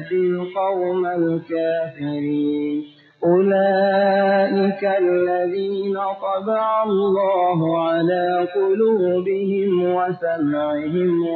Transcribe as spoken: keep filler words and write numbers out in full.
يهدي القوم الكافرين أولئك الذين طبع الله على قلوبهم وسمعهم